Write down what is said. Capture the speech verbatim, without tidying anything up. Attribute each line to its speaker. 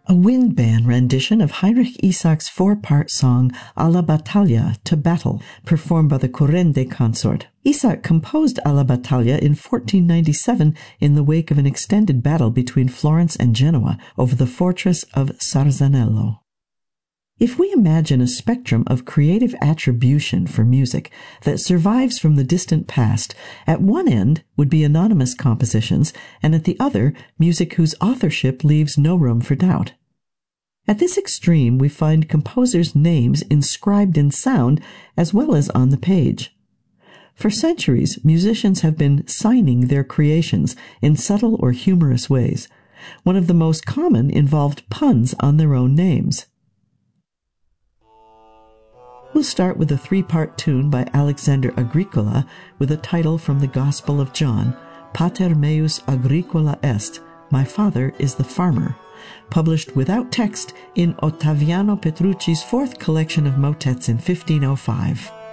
Speaker 1: a wind band rendition of Heinrich Isaac's four-part song Alla Battaglia, to battle, performed by the Corrende Consort. Isaac composed Alla Battaglia in fourteen ninety-seven in the wake of an extended battle between Florence and Genoa over the fortress of Sarzanello. If we imagine a spectrum of creative attribution for music that survives from the distant past, at one end would be anonymous compositions, and at the other, music whose authorship leaves no room for doubt. At this extreme, we find composers' names inscribed in sound as well as on the page. For centuries, musicians have been signing their creations in subtle or humorous ways. One of the most common involved puns on their own names. We'll start with a three-part tune by Alexander Agricola with a title from the Gospel of John, Pater meus agricola est, My Father is the Farmer, published without text in Ottaviano Petrucci's fourth collection of motets in fifteen oh five.